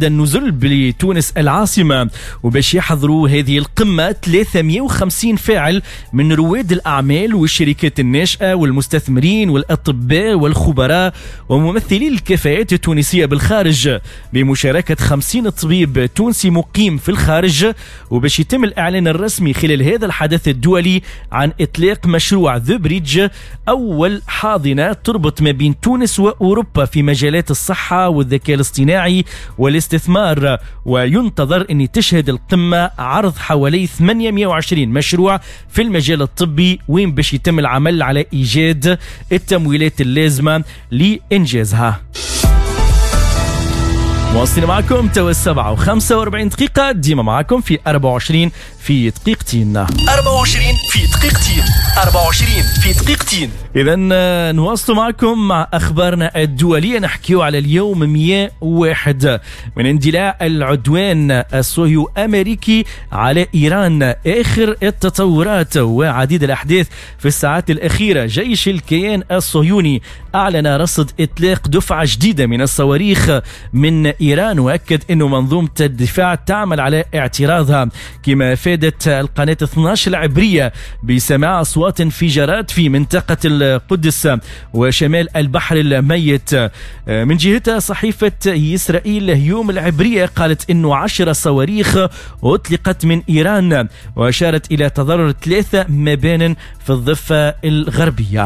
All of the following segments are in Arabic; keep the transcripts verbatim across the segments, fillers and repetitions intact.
المتحدة النزل بتونس العاصمة، وباش يحضروا هذه القمة ثلاثمئة وخمسين فاعل من رواد الأعمال والشركات الناشئة والمستثمرين والأطباء والخبراء وممثلي الكفاءات التونسية بالخارج، بمشاركة خمسين طبيب تونسي مقيم في الخارج. وباش يتم الإعلان الرسمي خلال هذا الحدث الدولي عن إطلاق مشروع ذا بريدج، أول حاضنة تربط ما بين تونس وأوروبا في مجالات الصحة والذكاء الاصطناعي والاستثمار. وينتظر أن تشهد القمة عرض حوالي ثمانمئة وعشرين مشروع في المجال الطبي، وين باش يتم العمل على إيجاد التمويلات اللازمة لإنجازها. مواصلين معكم توا السبعة وخمسة وأربعين دقيقة، ديما معكم في أربعة وعشرين في دقيقتين. أربعة وعشرين في دقيقتين أربعة وعشرين في دقيقتين. إذا نواصل معكم مع أخبارنا الدولية. نحكيو على اليوم مئة وواحد من اندلاع العدوان الصهيوني أمريكي على إيران. آخر التطورات وعديد الأحداث في الساعات الأخيرة. جيش الكيان الصهيوني أعلن رصد إطلاق دفعة جديدة من الصواريخ من إيران، وأكد أنه منظومة الدفاع تعمل على اعتراضها. كما فادت القناة اثني عشر العبرية بسماع أصوات انفجارات في منطقة القدس وشمال البحر الميت. من جهتها صحيفة إسرائيل يوم العبرية قالت أنه عشر صواريخ أطلقت من إيران، وأشارت إلى تضرر ثلاثة مبان في الضفة الغربية.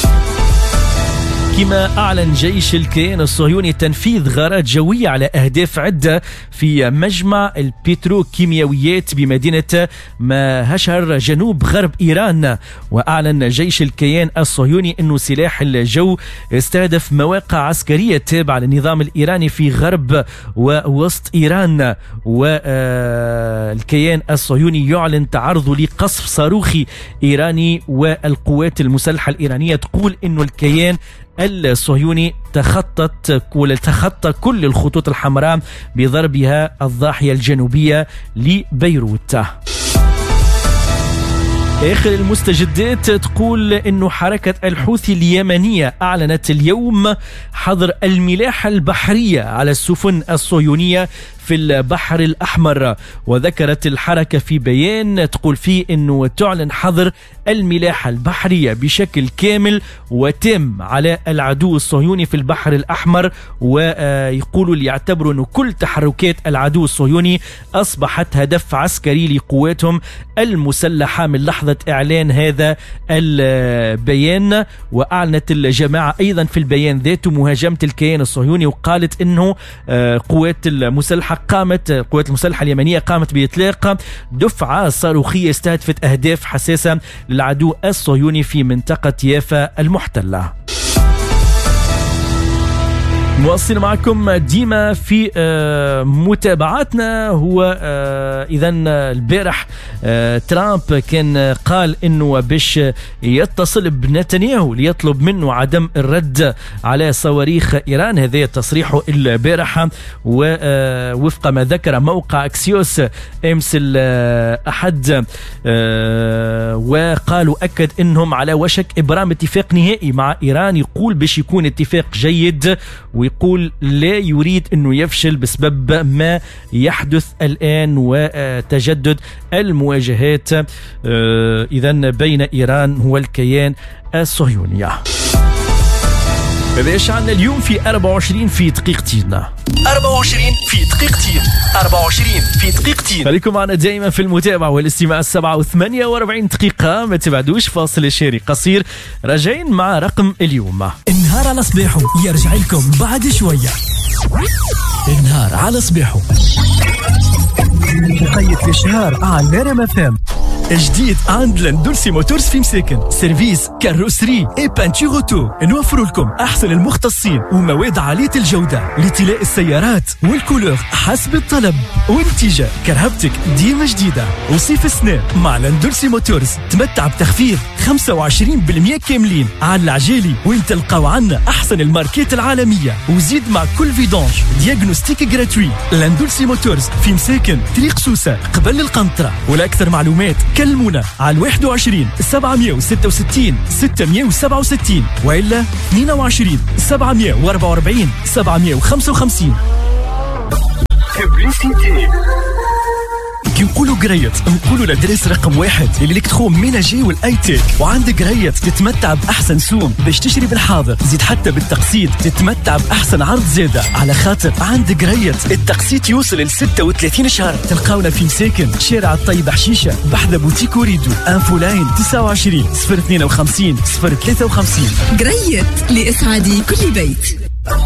كما أعلن جيش الكيان الصهيوني تنفيذ غارات جوية على أهداف عدة في مجمع البتروكيماويات بمدينة مهشهر جنوب غرب إيران. وأعلن جيش الكيان الصهيوني أنه سلاح الجو استهدف مواقع عسكرية تابعة للنظام الإيراني في غرب ووسط إيران. والكيان الصهيوني يعلن تعرضه لقصف صاروخي إيراني، والقوات المسلحة الإيرانية تقول أنه الكيان الصهيوني تخطت كل تخطى كل الخطوط الحمراء بضربها الضاحية الجنوبية لبيروت. آخر المستجدات تقول أنه حركة الحوثي اليمنية أعلنت اليوم حظر الملاحة البحرية على السفن الصهيونية في البحر الأحمر. وذكرت الحركة في بيان تقول فيه أنه تعلن حظر الملاحة البحرية بشكل كامل وتام على العدو الصهيوني في البحر الأحمر. ويقولوا اللي يعتبروا أنه كل تحركات العدو الصهيوني أصبحت هدف عسكري لقواتهم المسلحة من لحظة إعلان هذا البيان. وأعلنت الجماعة أيضا في البيان ذاته مهاجمة الكيان الصهيوني، وقالت أنه قوات المسلحة قامت قوات المسلحة اليمنية قامت بإطلاق دفعة صاروخية استهدفت أهداف حساسة للعدو الصهيوني في منطقة يافا المحتلة. مواصل معكم ديما في متابعاتنا. هو إذا البارح ترامب كان قال إنه باش يتصل بنتنياهو ليطلب منه عدم الرد على صواريخ إيران. هذا تصريحه البارحة، ووفق ما ذكر موقع أكسيوس أمس الأحد. وقالوا أكد إنهم على وشك إبرام اتفاق نهائي مع إيران، يقول باش يكون اتفاق جيد، ويقول لا يريد أنه يفشل بسبب ما يحدث الآن وتجدد المواجهات إذن بين إيران والكيان الصهيوني. هذا ايش عنا اليوم في أربعة وعشرين في دقيقتين. أربعة وعشرين في دقيقتين أربعة وعشرين في دقيقتين. خليكم معنا دائما في المتابعة والاستماع. السبعة وثمانية وأربعين دقيقة، ما تبعدوش، فاصل شهري قصير، راجعين مع رقم اليوم. النهار على صباحه يرجع لكم بعد شوية. النهار على صباحه مقيد في الشهر على ريم اف ام. جديد عند لاندولسي موتورز في مساكن، سيرفيس كاروسري اي بانتور اوتو. نوفر لكم احسن المختصين ومواد عاليه الجوده لطلاء السيارات والكولور حسب الطلب. ونتيجه كرهبتك ديما جديده. وصيف السنة مع لاندولسي موتورز تمتع بتخفيض خمسة وعشرين بالمئة كاملين على العجالي، وين تلقاو عنا احسن الماركات العالميه. وزيد مع كل فيدونج دياغنوستيك جراتوي. لاندولسي موتورز في مساكن طريق سوسه قبل القنطره. ولاكثر معلومات كلمونا على واحد وعشرين سبعمئة وستة وستين ستمئة وسبعة وستين وإلا اثنين وعشرين سبعمئة وأربعة وأربعين سبعمئة وخمسة وخمسين. كي نقولوا قريت نقولوا لدرس رقم واحد الالكترو ميناجي والاي تيك. وعندك قريت تتمتع باحسن سوم باش تشتري بالحاضر، زيد حتى بالتقسيط تتمتع باحسن عرض زاده، على خاطر عندك قريت التقسيط يوصل ل ستة وثلاثين شهر. تلقاونا في مساكن شارع الطيب حشيشه بحذا بوتيك وريدو. انفو لاين تسعة وعشرين صفر اثنين وخمسين صفر ثلاثة وخمسين. قريت لاسعاد كل بيت.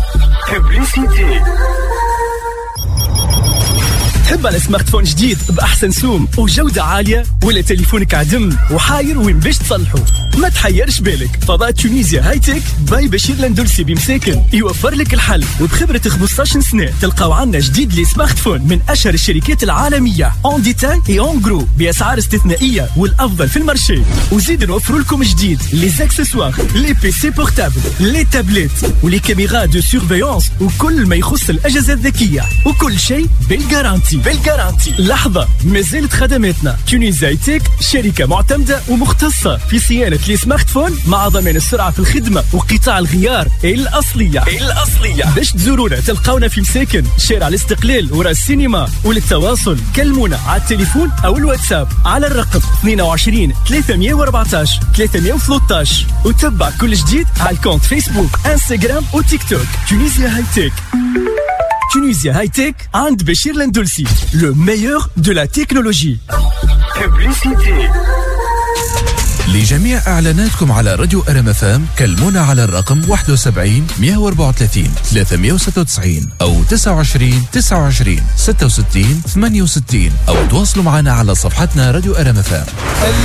تحب على سمارت فون جديد بأحسن سوم وجودة عالية، ولا تليفونك عدم وحاير وين باش تصلحه؟ ما تحيرش بالك، فضاء تونيزيا هاي تك باي بشير الاندلسي بمساكن يوفر لك الحل. وبخبرة خمسطاش سنة تلقاو عنا جديد لي سمارت فون من أشهر الشركات العالمية اون ديتاي اي اون جرو بأسعار استثنائية والأفضل في المارشي. وزيد نوفروا لكم جديد لي زاكسسوار، لي بي سي بورتابل، لي تابلت ولي كاميرا دو سيرفيونس وكل ما يخص الأجهزة الذكية، وكل شيء بالجارانتي بالجارانتي. لحظة، مازالت خدماتنا. تونيزيا هاي تك شركة معتمدة ومختصة في صيانة لي سمارت فون مع ضمان السرعة في الخدمة وقطاع الغيار الأصلية الأصلية. باش تزورونا تلقاونا في مساكن شارع الاستقلال ورا السينما. وللتواصل كلمونا على التليفون أو الواتساب على الرقم اثنين وعشرين ثلاثمية وأربعطاش ثلاثمية وثلاثطاش. وتبع كل جديد على الكونت فيسبوك انستغرام وتيك توك. تونيزيا هاي تك. Tunisia High Tech عند بشير الاندلسي. Le meilleur de la technologie. لجميع إعلاناتكم على راديو ار ام اف ام كلمونا على الرقم واحد وسبعين مية وأربعة وثلاثين ثلاثمية وستة وتسعين أو تسعة وعشرين تسعة وعشرين ستة وستين ثمانية وستين، أو تواصلوا معنا على صفحتنا راديو ار ام اف ام.